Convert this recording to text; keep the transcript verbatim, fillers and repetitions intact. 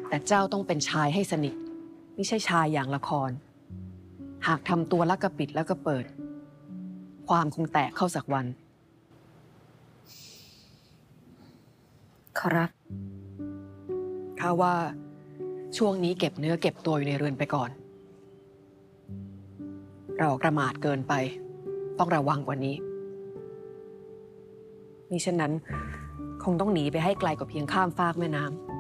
แต่เจ้าต้องเป็นชายให้สนิทไม่ใช่ชายอย่างละคร หากทำตัวแล้วก็ปิดแล้วก็เปิด ความคงแตกเข้าสักวันครับข้าว่าช่วงนี้เก็บเนื้อเก็บตัวอยู่ในเรือนไปก่อน เราประมาทเกินไปต้องระวังกว่านี้มิฉะนั้นคงต้องหนีไปให้ไกลกว่าเพียงข้ามฟากแม่น้ำ